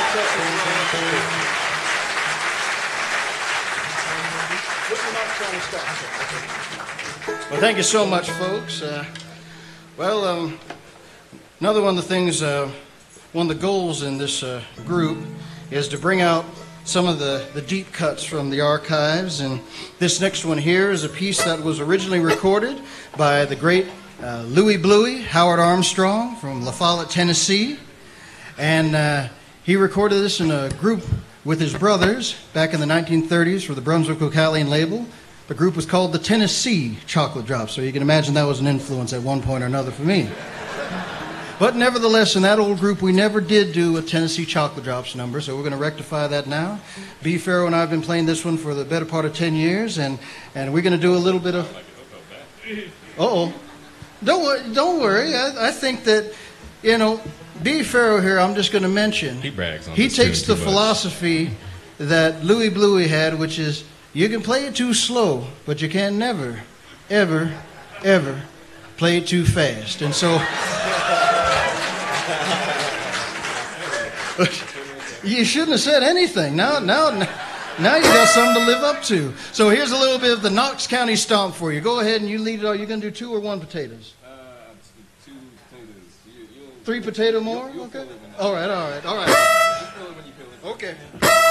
Well, thank you so much, folks. Another one of the things, one of the goals in this group is to bring out some of the deep cuts from the archives. And this next one here is a piece that was originally recorded by the great Louie Bluey, Howard Armstrong from La Follette, Tennessee. And he recorded this in a group with his brothers back in the 1930s for the Brunswick Vocalion label. The group was called the Tennessee Chocolate Drops, so you can imagine that was an influence at one point or another for me. But nevertheless, in that old group, we never did do a Tennessee Chocolate Drops number, so we're going to rectify that now. B. Farrow and I have been playing this one for the better part of 10 years, and we're going to do a little bit of... Uh-oh. Don't worry. I think that, B. Farrow here, I'm just going to mention... He brags on He this takes tune the too much. philosophy that Louie Bluey had, which is, you can play it too slow, but you can never, ever, ever play it too fast. And so... You shouldn't have said anything. Now you got something to live up to. So here's a little bit of the Knox County Stomp for you. Go ahead and you lead it all. You're going to do 2 or 1 potatoes? 2 potatoes. 3 potato more? Okay. All right. Just fill it when you feel it. Okay.